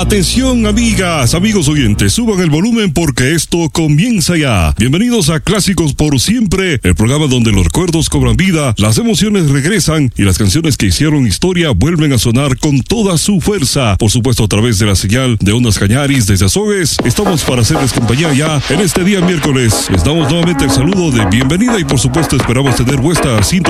Atención, amigas, amigos oyentes, suban el volumen porque esto comienza ya. Bienvenidos a Clásicos por Siempre, el programa donde los recuerdos cobran vida, las emociones regresan y las canciones que hicieron historia vuelven a sonar con toda su fuerza. Por supuesto, a través de la señal de Ondas Cañaris desde Azogues, estamos para hacerles compañía ya en este día miércoles. Les damos nuevamente el saludo de bienvenida y por supuesto esperamos tener vuestra sintonía